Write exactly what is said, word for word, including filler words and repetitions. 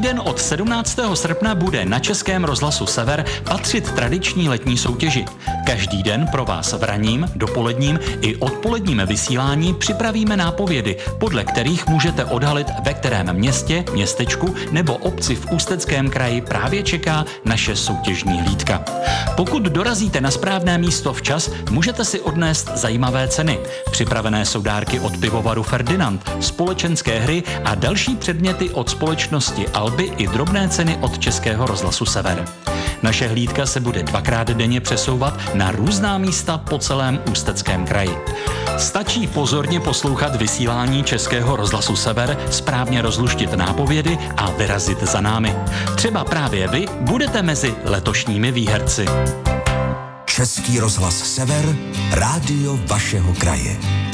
den od sedmnáctého srpna bude na Českém rozhlasu Sever patřit tradiční letní soutěži. Každý den pro vás v ranním, dopoledním i odpoledním vysílání připravíme nápovědy, podle kterých můžete odhalit, ve kterém městě, městečku nebo obci v Ústeckém kraji právě čeká naše soutěžní hlídka. Pokud dorazíte na správné místo včas, můžete si odnést zajímavé ceny. Připravené jsou dárky od pivovaru Ferdinand, společenské hry a další předměty od společnosti Alby i drobné ceny od Českého rozhlasu Sever. Naše hlídka se bude dvakrát denně přesouvat na různá místa po celém Ústeckém kraji. Stačí pozorně poslouchat vysílání Českého rozhlasu Sever, správně rozluštit nápovědy a vyrazit za námi. Třeba právě vy budete mezi letošními výherci. Český rozhlas Sever, rádio vašeho kraje.